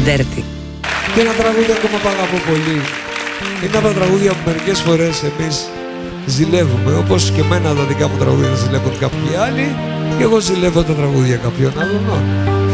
Dirty. Και ένα τραγούδι ακόμα που αγαπώ πολύ. Είναι από τα τραγούδια που μερικές φορές εμείς ζηλεύουμε. Όπως και εμένα τα δικά μου τραγούδια ζηλεύουν κάποιοι άλλοι, και εγώ ζηλεύω τα τραγούδια κάποιων άλλων.